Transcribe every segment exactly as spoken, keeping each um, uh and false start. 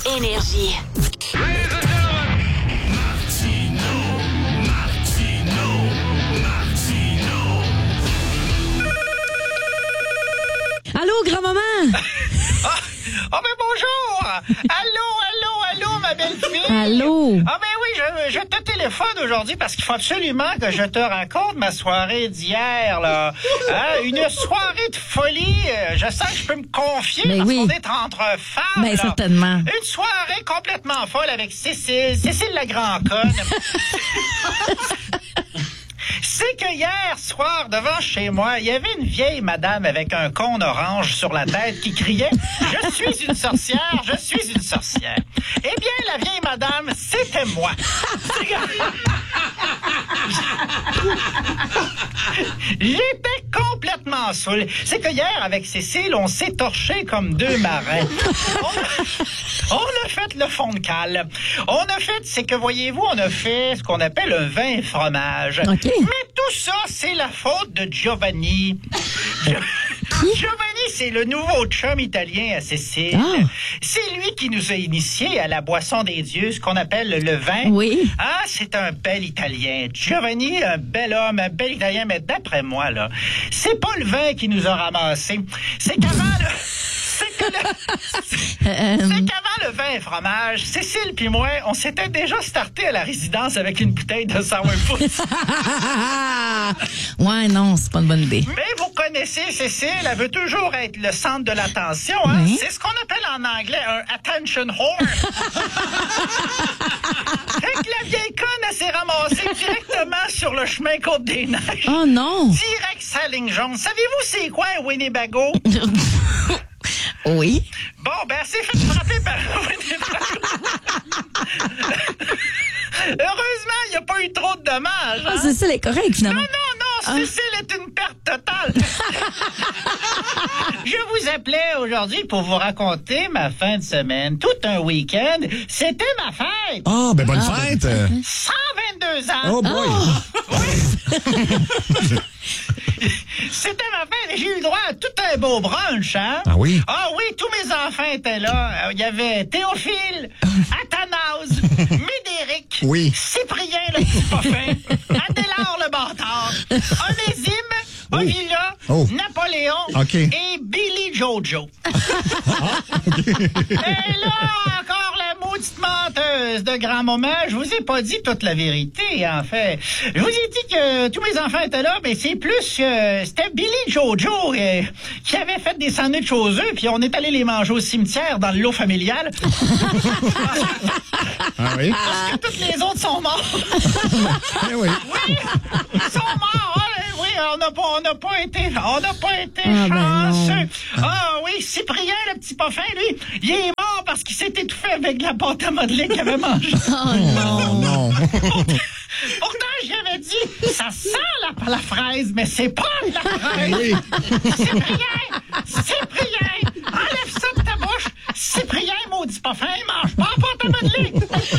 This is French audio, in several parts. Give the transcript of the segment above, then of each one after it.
Énergie. Allô, grand-maman? Ah, oh, ben bonjour! Allô, allô, allô, ma belle fille! Allô? Ah, ben oui, je, je te téléphone aujourd'hui parce qu'il faut absolument que je te raconte ma soirée d'hier, là. Hein, une soirée de folie. Je sens que je peux me confier ben parce oui. qu'on est entre femmes. Ben, là. certainement. Une soirée complètement folle avec Cécile. Cécile la grand-conne. C'est que hier soir, devant chez moi, il y avait une vieille madame avec un cône orange sur la tête qui criait « Je suis une sorcière, je suis une sorcière ». Eh bien, la vieille madame, c'était moi. J'étais complètement saoul. C'est que hier, avec Cécile, on s'est torché comme deux marins. On a, on a fait le fond de cale. On a fait, c'est que, voyez-vous, on a fait ce qu'on appelle un vin fromage. OK. Mais tout ça, c'est la faute de Giovanni. Giovanni, c'est le nouveau chum italien à Cécile. Ah. C'est lui qui nous a initiés à la boisson des dieux, ce qu'on appelle le vin. Oui. Ah, c'est un bel Italien. Giovanni, un bel homme, un bel Italien, mais d'après moi, là, c'est pas le vin qui nous a ramassés. C'est qu'avant le... C'est que le... C'est qu'avant le vin et fromage, Cécile puis moi, on s'était déjà starté à la résidence avec une bouteille de sourpuss. Ouais, non, c'est pas une bonne idée. Mais vous connaissez Cécile, elle veut toujours être le centre de l'attention. Hein? Oui. C'est ce qu'on appelle en anglais un attention whore. Fait que la vieille conne, elle s'est ramassée directement sur le chemin Côte-des-Neiges. Oh non! Direct sa ligne jaune. Savez-vous c'est quoi un Winnebago? Oui. Bon, ben, elle s'est fait frapper par un Winnebago. Heureusement, il n'y a pas eu trop de dommages. Ah, Hein? c'est ça, elle est correcte, finalement. Non, non, non, Cécile est une perte totale. Je vous appelais aujourd'hui pour vous raconter ma fin de semaine. Tout un week-end. C'était ma fête. Ah, ben bonne Ah, fête! cent vingt-deux ans. Oh boy! C'était ma fête et j'ai eu le droit à tout un beau brunch, hein? Ah oui? Ah oui, tous mes enfants étaient là. Il y avait Théophile, Athanase, Médéric, Oui. Cyprien le petit parfum, Adélard le bâtard, Onésime, Oh. Ovila, Oh. Napoléon OK. et Billy Jojo. Et là, encore la maudite menteuse de grand-maman, je vous ai pas dit toute la vérité, en fait. Je vous ai dit que tous mes enfants étaient là, mais c'est plus que c'était Billy Jojo euh, qui avait fait des sandwichs aux œufs, puis on est allé les manger au cimetière dans le lot familial. Ah oui? Parce que toutes les autres sont morts. Eh oui. Oui, ils sont morts. Ouais, oui, on n'a pas, on n'a pas été, on n'a pas été Ah, ben chanceux. Ah oui, Cyprien, le petit parfum, lui, il est mort parce qu'il s'est étouffé avec de la pâte à modeler qu'il avait mangée. Oh non! Oh non! Pourtant, j'y avais dit, ça sent la, la fraise, mais c'est pas la fraise. Oui. Cyprien, Cyprien, enlève ça de ta bouche. Cyprien, maudit parfum, il mange pas la pâte à modeler.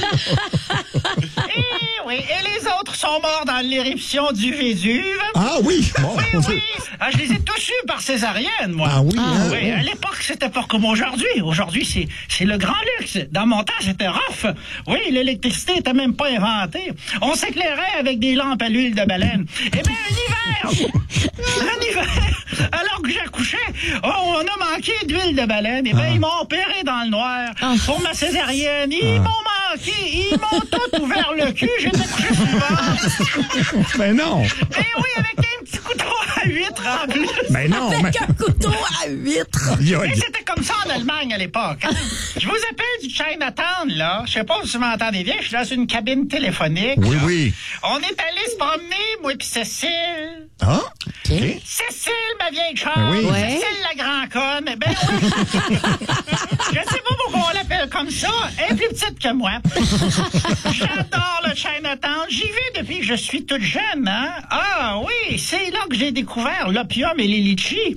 Et oui, et les autres sont morts dans l'éruption du Vésuve. Ah oui! Bon. Oui, oui. Ah, je les ai tous eus par césarienne, moi. Ah oui? hein? Oui, à l'époque, c'était pas comme aujourd'hui. Aujourd'hui, c'est, c'est le grand luxe. Dans mon temps, c'était rough. Oui, l'électricité était même pas inventée. On s'éclairait avec des lampes à l'huile de baleine. Eh bien, un hiver! Un hiver! Alors que j'accouchais, oh, on a manqué d'huile de baleine. Eh bien, Ah. ils m'ont opéré dans le noir. Ah. Pour ma césarienne, ils m'ont manqué. Ils m'ont tout ouvert le cul. J'étais couché sur le ventre. Ben non! Eh oui, avec un petit couteau à huître en plus. Ben non! Mais... Avec un couteau à huître! Aïe, Et aïe. c'était comme ça en Allemagne à l'époque. Hein? Je vous appelle du Chinatown, là. Je sais pas si vous m'entendez bien. Je suis dans une cabine téléphonique. Oui, là. oui. On est allé se promener, moi puis Cécile. Ah? OK. Cécile, ma vieille chum. Ben oui. Ouais. Cécile, la grand conne. Ben oui. Je sais pas pourquoi on l'appelle comme ça. Elle est plus petite que moi. J'adore le Chinatown. J'y vais depuis que je suis toute jeune, hein. Ah oui, c'est là que j'ai découvert l'opium et les litchis.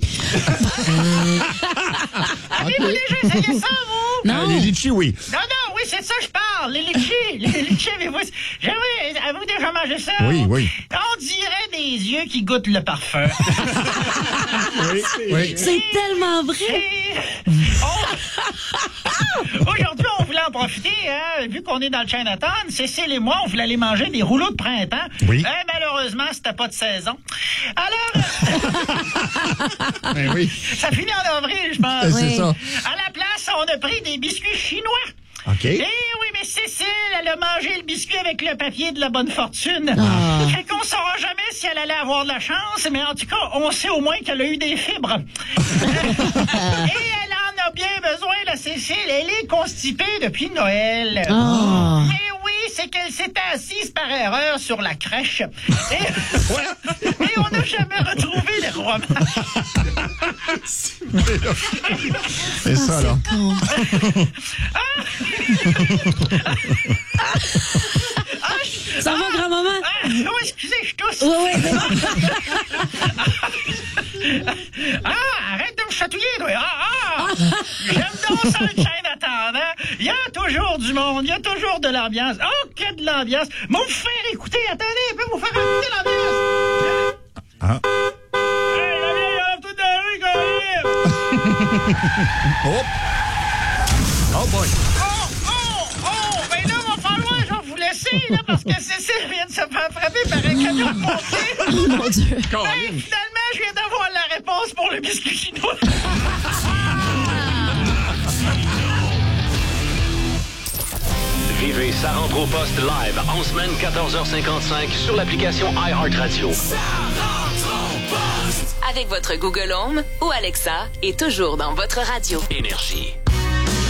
Avez-vous déjà essayé ça, vous? Non. Euh, les litchis, oui. Non, non, oui, c'est ça, je parle. Les litchis. Les litchis, avez-vous... J'avais... Avez-vous déjà mangé ça? Oui, oui. On dirait des yeux qui goûtent le parfum. Oui, oui. C'est tellement vrai! Et on, Aujourd'hui, on voulait en profiter, hein, vu qu'on est dans le Chinatown, Cécile et moi, on voulait aller manger des rouleaux de printemps. Oui. Euh, malheureusement, c'était pas de saison. Alors, Ben oui. ça finit en avril, je pense. Euh, C'est Oui. ça. À la place, on a pris des biscuits chinois. OK. Eh oui, mais Cécile, elle a mangé le biscuit avec le papier de la bonne fortune. Ah. Fait qu'on saura jamais si elle allait avoir de la chance, mais en tout cas, on sait au moins qu'elle a eu des fibres. Et elle en a bien besoin, la Cécile. Elle est constipée depuis Noël. Ah. Mais oui, c'est qu'elle s'était assise par erreur sur la crèche. Et, et on n'a jamais retrouvé les romans. C'est ça, là. Con. Ça va, grand-maman? Ah, oh, excusez, je tousse. Oui, oui. Ah, arrête de me chatouiller, toi. Ah, ah. J'aime donc ça, le Chinatown, hein. Il y a toujours du monde, il y a toujours de l'ambiance. Oh, que de l'ambiance. Mais vous faire écouter, attendez, je peux vous faire écouter l'ambiance. Ah. Hey, la vieille, enlève tout dans la rue, Colin. Oh. Oh boy. Oh, oh, oh, ben là, va falloir, je vais vous laisser, là, parce que Cécile vient de se faire frapper par un camion de pompiers. Oh, mon Dieu. Hey, finalement, je viens d'avoir la réponse pour le biscuit chinois. Vivez Ça rentre au poste live en semaine quatorze heures cinquante-cinq sur l'application iHeartRadio. Avec votre Google Home ou Alexa et toujours dans votre radio. Énergie.